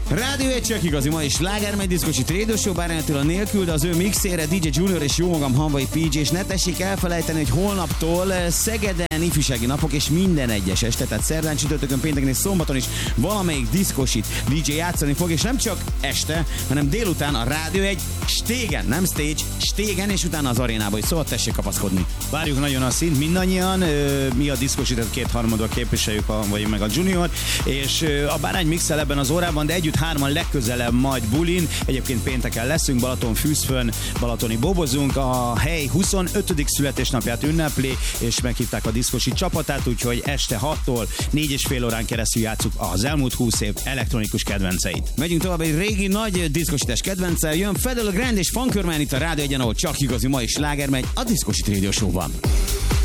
Rádió egy csak igazi, ma is slágermegy diszkosit Radio Show, Bárányától nélkül, de az ő mixére DJ Junior és jó magam Hanvai PJ, és ne tessék elfelejteni, hogy holnaptól Szegeden ifjúsági napok, és minden egyes este, tehát szerdán, csütörtökön, pénteken és szombaton is valamelyik diszkosit DJ játszani fog, és nem csak este, hanem délután a Rádió egy stégen, nem stage, stégen, és utána az arénába is, szóval tessék kapaszkodni. Várjuk nagyon a szint mindannyian, mi a diszkositet kétharmadval képviseljük, vagy meg a Junior, és a Bárány mixel ebben az órában, de együtt hárman legközelebb majd bulin. Egyébként pénteken leszünk, Balatonfürdőn, balatoni bobozunk, a hely 25. születésnapját ünnepli, és meghívták a diszkosi csapatát, úgyhogy este 6-tól 4,5 órán keresztül játsszuk az elmúlt 20 év elektronikus kedvenceit. Megyünk tovább egy régi nagy diszkosítás kedvenccel, jön Fedel Grand és Funkörman itt a Rádió egyen, ahol csak igazi, ma is sláger megy a Diszkosit Radio Show-ban.